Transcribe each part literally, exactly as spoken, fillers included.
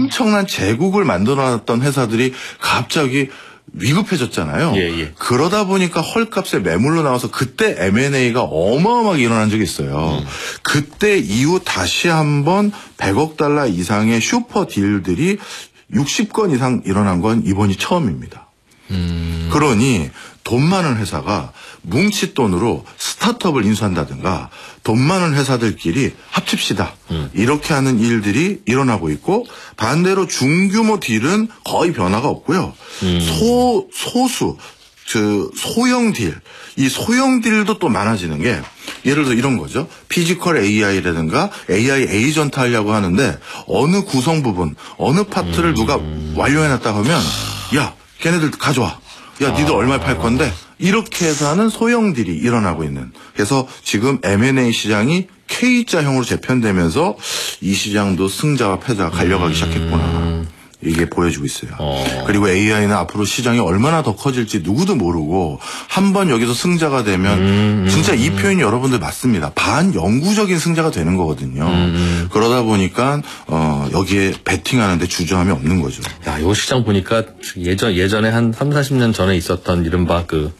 엄청난 제국을 만들어놨던 회사들이 갑자기 위급해졌잖아요. 예, 예. 그러다 보니까 헐값에 매물로 나와서 그때 엠 앤 에이가 어마어마하게 일어난 적이 있어요. 음. 그때 이후 다시 한번 백억 달러 이상의 슈퍼 딜들이 육십 건 이상 일어난 건 이번이 처음입니다. 음. 그러니 돈 많은 회사가 뭉칫돈으로 스타트업을 인수한다든가 돈 많은 회사들끼리 합칩시다. 음. 이렇게 하는 일들이 일어나고 있고 반대로 중규모 딜은 거의 변화가 없고요. 음. 소, 소수, 그 소형 딜, 이 소형 딜도 또 많아지는 게 예를 들어 이런 거죠. 피지컬 에이아이라든가 에이아이 에이전트 하려고 하는데 어느 구성 부분, 어느 파트를 음. 누가 완료해놨다 하면 야, 걔네들 가져와. 야, 니들 아. 얼마에 팔 건데? 이렇게 해서 하는 소형 딜이 일어나고 있는. 그래서 지금 엠 앤 에이 시장이 K자형으로 재편되면서 이 시장도 승자와 패자가 갈려가기 음. 시작했구나. 이게 보여주고 있어요. 어. 그리고 에이아이는 앞으로 시장이 얼마나 더 커질지 누구도 모르고 한번 여기서 승자가 되면 음, 진짜 이 표현이 여러분들 맞습니다. 반영구적인 승자가 되는 거거든요. 음. 그러다 보니까 어, 여기에 베팅하는데 주저함이 없는 거죠. 야, 이 시장 보니까 예전, 예전에 한 삼사십 년 전에 있었던 이른바 그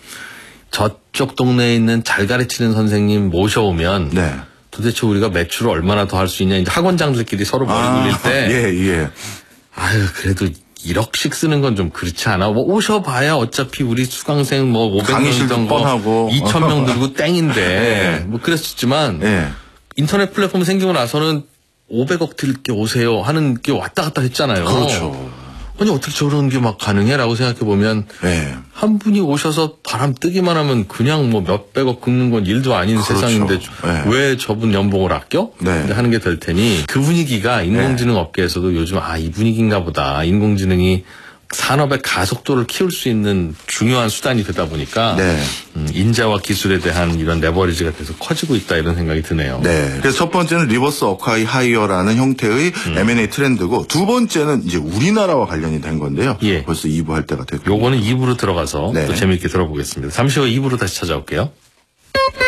저쪽 동네에 있는 잘 가르치는 선생님 모셔오면 네. 도대체 우리가 매출을 얼마나 더 할 수 있냐. 이제 학원장들끼리 서로 머리 아, 굴릴 때. 예, 예. 아유, 그래도 일억씩 쓰는 건 좀 그렇지 않아? 뭐 오셔봐야 어차피 우리 수강생 뭐 오백 명 정도 뻔하고 이천 명 들고 땡인데 네. 뭐 그랬었지만 네. 인터넷 플랫폼 생기고 나서는 오백억 들게 오세요 하는 게 왔다 갔다 했잖아요. 그렇죠. 아니 어떻게 저런 게 막 가능해라고 생각해 보면 네. 한 분이 오셔서 바람 뜨기만 하면 그냥 뭐 몇백억 긁는 건 일도 아닌 그렇죠. 세상인데 네. 왜 저분 연봉을 아껴? 네. 하는 게 될 테니 그 분위기가 인공지능 네. 업계에서도 요즘 아, 이 분위기인가 보다. 인공지능이 산업의 가속도를 키울 수 있는 중요한 수단이 되다 보니까 네. 음, 인재와 기술에 대한 이런 레버리지가 계속 커지고 있다 이런 생각이 드네요. 네. 그래서 첫 번째는 리버스 어콰이 하이어라는 형태의 음. 엠 앤 에이 트렌드고 두 번째는 이제 우리나라와 관련이 된 건데요. 예. 벌써 이 부 할 때가 됐고. 요거는 이 부로 들어가서 네. 또 재미있게 들어보겠습니다. 잠시 후 이 부로 다시 찾아올게요.